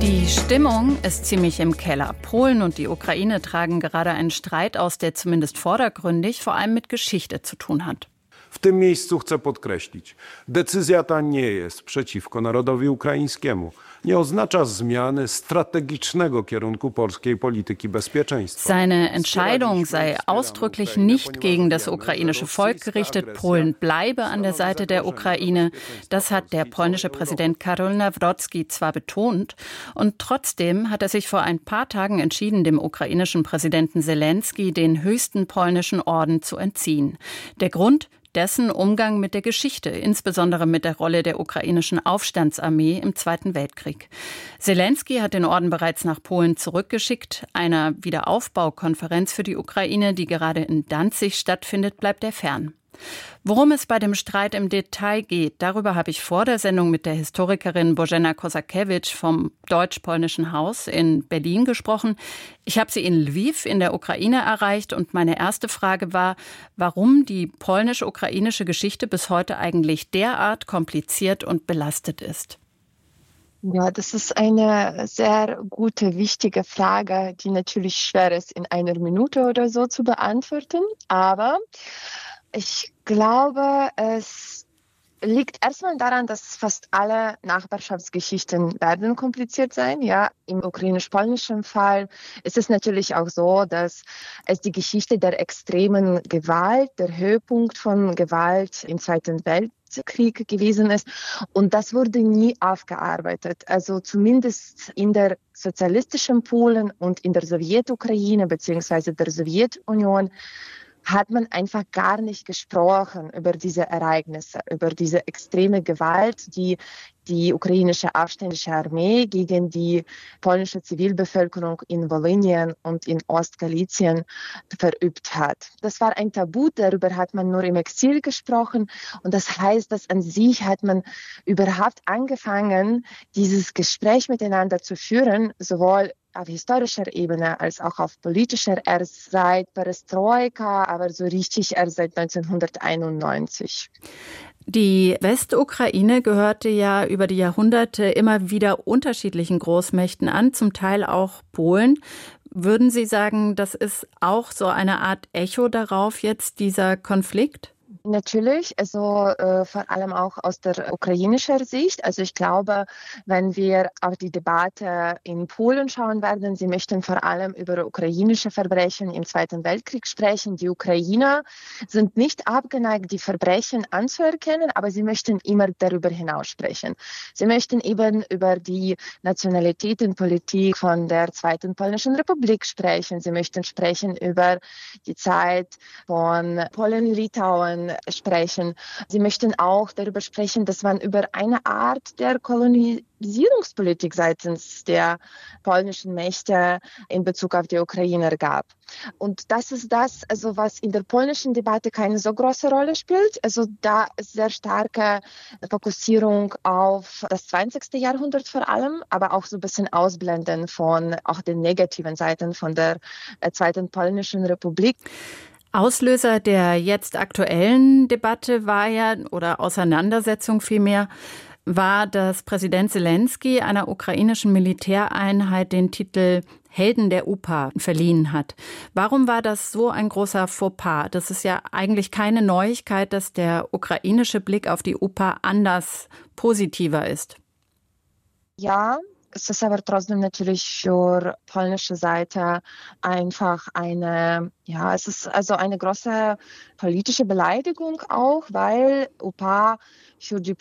Die Stimmung ist ziemlich im Keller. Polen und die Ukraine tragen gerade einen Streit aus, der zumindest vordergründig vor allem mit Geschichte zu tun hat. W tym miejscu chcę podkreślić, decyzja ta nie jest przeciwko narodowi ukraińskiemu. Nie oznacza zmiany strategicznego kierunku polskiej polityki bezpieczeństwa. Seine Entscheidung sei ausdrücklich nicht gegen das ukrainische Volk gerichtet. Polen bleibe an der Seite der Ukraine. Das hat der polnische Präsident Karol Nawrocki zwar betont, und trotzdem hat er sich vor ein paar Tagen entschieden, dem ukrainischen Präsidenten Selenskyj den höchsten polnischen Orden zu entziehen. Der Grund? Dessen Umgang mit der Geschichte, insbesondere mit der Rolle der ukrainischen Aufstandsarmee im Zweiten Weltkrieg. Selenskyj hat den Orden bereits nach Polen zurückgeschickt. Einer Wiederaufbaukonferenz für die Ukraine, die gerade in Danzig stattfindet, bleibt er fern. Worum es bei dem Streit im Detail geht, darüber habe ich vor der Sendung mit der Historikerin Bożena Kozakiewicz vom Deutsch-Polnischen Haus in Berlin gesprochen. Ich habe sie in Lwiw in der Ukraine erreicht und meine erste Frage war, warum die polnisch-ukrainische Geschichte bis heute eigentlich derart kompliziert und belastet ist. Ja, das ist eine sehr gute, wichtige Frage, die natürlich schwer ist, in einer Minute oder so zu beantworten. Aber ich glaube, es liegt erstmal daran, dass fast alle Nachbarschaftsgeschichten werden kompliziert sein. Ja, im ukrainisch-polnischen Fall ist es natürlich auch so, dass es die Geschichte der extremen Gewalt, der Höhepunkt von Gewalt im Zweiten Weltkrieg gewesen ist. Und das wurde nie aufgearbeitet. Also zumindest in der sozialistischen Polen und in der Sowjetukraine bzw. der Sowjetunion hat man einfach gar nicht gesprochen über diese Ereignisse, über diese extreme Gewalt, die die ukrainische aufständische Armee gegen die polnische Zivilbevölkerung in Wolynien und in Ostgalizien verübt hat. Das war ein Tabu, darüber hat man nur im Exil gesprochen. Und das heißt, dass an sich hat man überhaupt angefangen, dieses Gespräch miteinander zu führen, sowohl auf historischer Ebene als auch auf politischer, erst seit Perestroika, aber so richtig erst seit 1991. Die Westukraine gehörte ja über die Jahrhunderte immer wieder unterschiedlichen Großmächten an, zum Teil auch Polen. Würden Sie sagen, das ist auch so eine Art Echo darauf jetzt, dieser Konflikt? Natürlich, also vor allem auch aus der ukrainischen Sicht. Also ich glaube, wenn wir auf die Debatte in Polen schauen werden, sie möchten vor allem über ukrainische Verbrechen im Zweiten Weltkrieg sprechen. Die Ukrainer sind nicht abgeneigt, die Verbrechen anzuerkennen, aber sie möchten immer darüber hinaus sprechen. Sie möchten eben über die Nationalitätenpolitik von der Zweiten Polnischen Republik sprechen. Sie möchten sprechen über die Zeit von Polen-Litauen sprechen. Sie möchten auch darüber sprechen, dass man über eine Art der Kolonisierungspolitik seitens der polnischen Mächte in Bezug auf die Ukrainer gab. Und das ist das, also was in der polnischen Debatte keine so große Rolle spielt. Also da ist sehr starke Fokussierung auf das 20. Jahrhundert vor allem, aber auch so ein bisschen Ausblenden von auch den negativen Seiten von der Zweiten Polnischen Republik. Auslöser der jetzt aktuellen Debatte war ja, oder Auseinandersetzung vielmehr, war, dass Präsident Selenskyj einer ukrainischen Militäreinheit den Titel Helden der UPA verliehen hat. Warum war das so ein großer Fauxpas? Das ist ja eigentlich keine Neuigkeit, dass der ukrainische Blick auf die UPA anders positiver ist. Ja, es ist aber trotzdem natürlich für polnische Seite einfach es ist also eine große politische Beleidigung auch, weil UPA für die